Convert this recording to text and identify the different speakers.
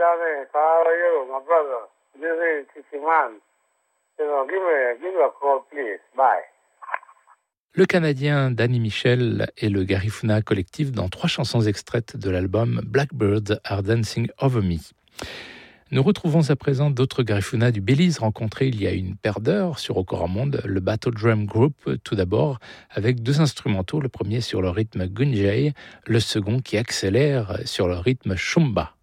Speaker 1: darling. How are you, my brother? This is Kishiman. Give me a call, please. Bye.
Speaker 2: Le Canadien Danny Michel et le Garifuna Collectif dans 3 chansons extraites de l'album Blackbirds Are Dancing Over Me. Nous retrouvons à présent d'autres Garifuna du Belize rencontrés il y a une paire d'heures sur Okoramonde, le Battle Drum Group tout d'abord, avec 2 instrumentaux, le premier sur le rythme Gunjay, le second qui accélère sur le rythme Shumba.